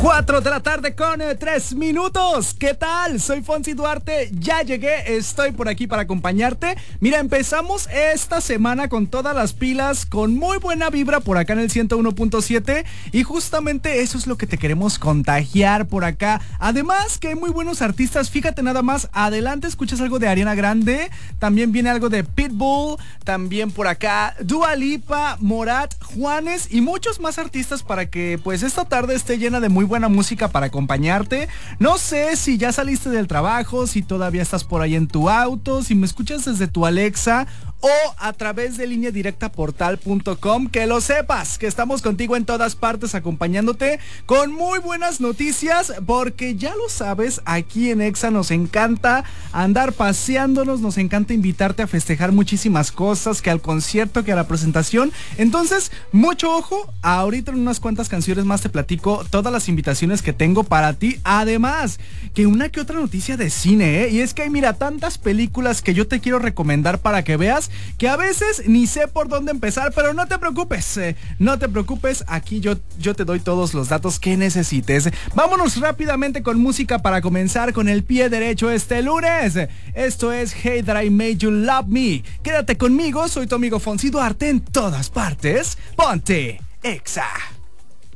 4 de la tarde con 3 minutos. ¿Qué tal? Soy Fonsi Duarte, ya llegué, estoy por aquí para acompañarte. Mira, empezamos esta semana con todas las pilas, con muy buena vibra por acá en el 101.7 y justamente eso es lo que te queremos contagiar por acá. Además que hay muy buenos artistas, fíjate nada más, adelante escuchas algo de Ariana Grande, también viene algo de Pitbull, también por acá Dua Lipa, Morat, Juanes y muchos más artistas para que pues esta tarde esté llena de muy buena música para acompañarte. No sé si ya saliste del trabajo, si todavía estás por ahí en tu auto, si me escuchas desde tu Alexa o a través de línea directa portal.com, que lo sepas, que estamos contigo en todas partes acompañándote con muy buenas noticias, porque ya lo sabes, aquí en Exa nos encanta andar paseándonos, nos encanta invitarte a festejar muchísimas cosas, que al concierto, que a la presentación. Entonces, mucho ojo, ahorita en unas cuantas canciones más te platico todas las invitaciones que tengo para ti, además que una que otra noticia de cine, y es que hay, mira, tantas películas que yo te quiero recomendar para que veas, que a veces ni sé por dónde empezar, pero no te preocupes, aquí yo te doy todos los datos que necesites. Vámonos rápidamente con música para comenzar con el pie derecho este lunes. Esto es Hey That I Made You Love Me. Quédate conmigo, soy tu amigo Fonsi Duarte en todas partes. Ponte Exa.